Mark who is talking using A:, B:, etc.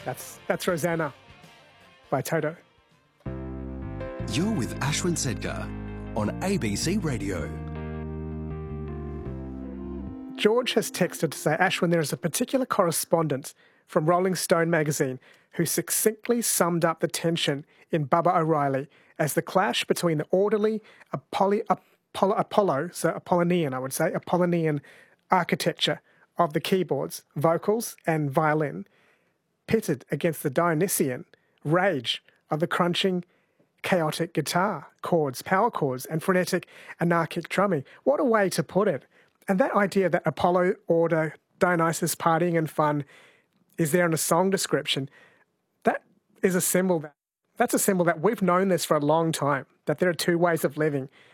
A: That's Rosanna by Toto.
B: You're with Ashwin Sedgar on ABC Radio.
A: George has texted to say, Ashwin, there is a particular correspondent from Rolling Stone magazine who succinctly summed up the tension in Bubba O'Reilly as the clash between the orderly Apollonian architecture of the keyboards, vocals and violin pitted against the Dionysian rage of the crunching, chaotic guitar chords, power chords, and frenetic anarchic drumming. What a way to put it. And that idea that Apollo, order, Dionysus, partying and fun is there in a song description, that's a symbol that we've known this for a long time, that there are two ways of living.